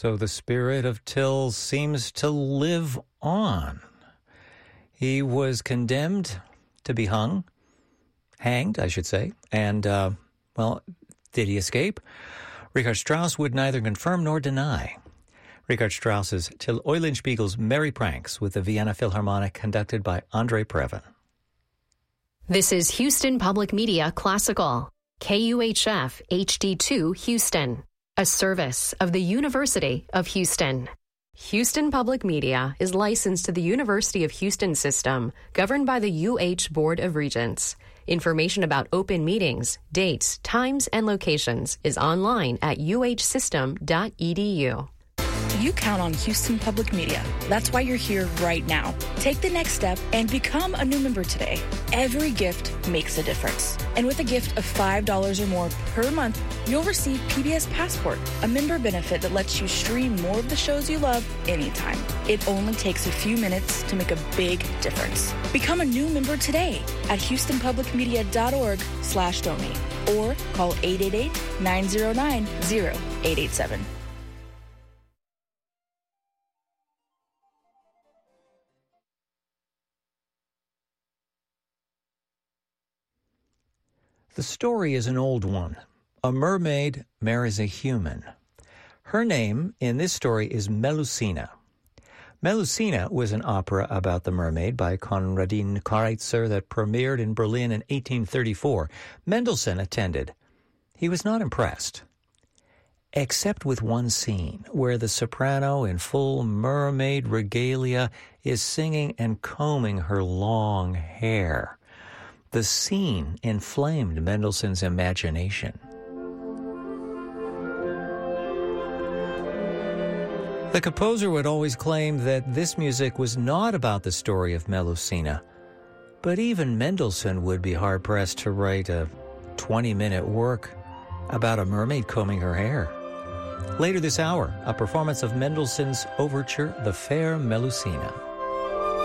So the spirit of Till seems to live on. He was condemned to be hanged, I should say. And, did he escape? Richard Strauss would neither confirm nor deny. Richard Strauss's Till Eulenspiegel's Merry Pranks with the Vienna Philharmonic, conducted by Andre Previn. This is Houston Public Media Classical, KUHF HD2 Houston, a service of the University of Houston. Houston Public Media is licensed to the University of Houston system, governed by the UH Board of Regents. Information about open meetings, dates, times, and locations is online at uhsystem.edu. You count on Houston Public Media. That's why you're here right now. Take the next step and become a new member today. Every gift makes a difference. And with a gift of $5 or more per month, you'll receive PBS Passport, a member benefit that lets you stream more of the shows you love anytime. It only takes a few minutes to make a big difference. Become a new member today at houstonpublicmedia.org/donate or call 888-909-0887. The story is an old one. A mermaid marries a human. Her name in this story is Melusina. Melusina was an opera about the mermaid by Konradin Kreitzer that premiered in Berlin in 1834. Mendelssohn attended. He was not impressed, except with one scene where the soprano in full mermaid regalia is singing and combing her long hair. The scene inflamed Mendelssohn's imagination. The composer would always claim that this music was not about the story of Melusina, but even Mendelssohn would be hard-pressed to write a 20-minute work about a mermaid combing her hair. Later this hour, a performance of Mendelssohn's overture, The Fair Melusina.